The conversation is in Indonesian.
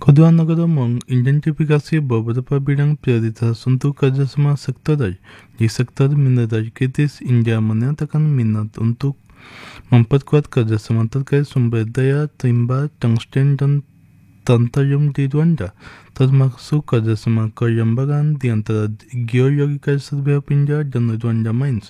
Kedua negara mengidentifikasi beberapa bidang prioritas untuk kerjasama sektoral. Di sektor mineral kritis, India menyatakan minat untuk memperkuat kerjasama terkait sumber daya timah, tungsten, dan tantalum di Rwanda, termasuk kerjasama kelembagaan di antara Geological Survey of India dan Rwanda Mines.